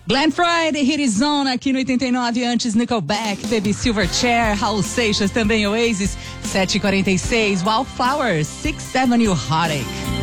Glenn Friday, Hit Is On, aqui no 89, antes Nickelback, teve Silverchair, Raul Seixas, também Oasis, 7h46, Wildflowers, 6th Avenue Heartache.